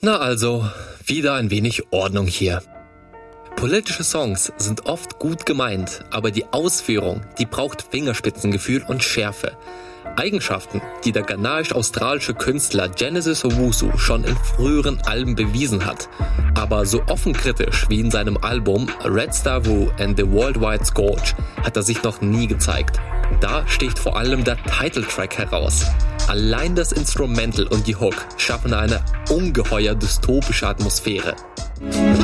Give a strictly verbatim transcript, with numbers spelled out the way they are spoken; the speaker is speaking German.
Na also, wieder ein wenig Ordnung hier. Politische Songs sind oft gut gemeint, aber die Ausführung, die braucht Fingerspitzengefühl und Schärfe. Eigenschaften, die der ghanaisch-australische Künstler Genesis Owusu schon in früheren Alben bewiesen hat. Aber so offen kritisch wie in seinem Album Red Star Woo and the Worldwide Scourge hat er sich noch nie gezeigt. Da sticht vor allem der Titeltrack heraus. Allein das Instrumental und die Hook schaffen eine ungeheuer dystopische Atmosphäre.